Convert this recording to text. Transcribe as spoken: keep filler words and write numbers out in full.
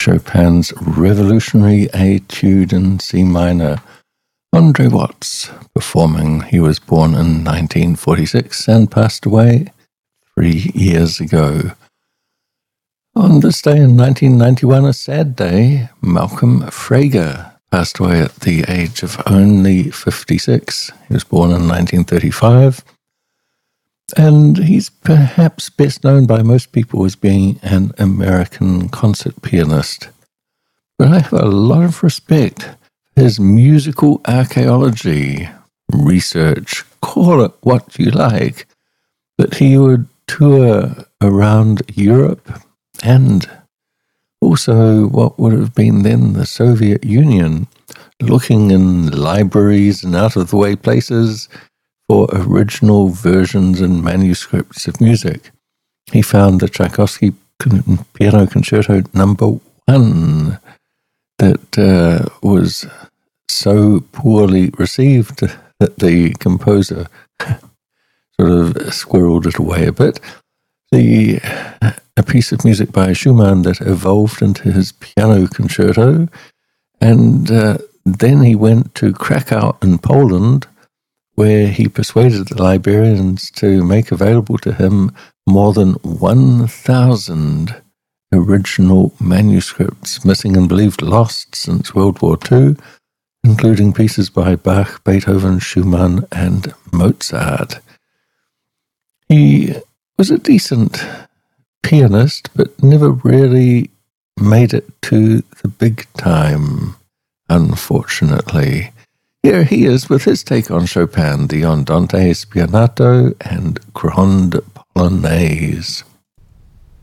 Chopin's revolutionary Etude in C minor. Andre Watts performing. He was born in nineteen forty-six and passed away three years ago. On this day in nineteen ninety-one, a sad day, Malcolm Frager passed away at the age of only fifty-six. He was born in nineteen thirty-five, and he's perhaps best known by most people as being an American concert pianist. But I have a lot of respect for his musical archaeology, research, call it what you like, but he would tour around Europe and also what would have been then the Soviet Union, looking in libraries and out-of-the-way places for original versions and manuscripts of music. He found the Tchaikovsky Piano Concerto number one that uh, was so poorly received that the composer sort of squirreled it away a bit. The a piece of music by Schumann that evolved into his piano concerto, and uh, then he went to Krakow in Poland, where he persuaded the librarians to make available to him more than one thousand original manuscripts, missing and believed lost since World War Two, including pieces by Bach, Beethoven, Schumann, and Mozart. He was a decent pianist, but never really made it to the big time, unfortunately. Here he is with his take on Chopin, the Andante Spianato and Grande Polonaise.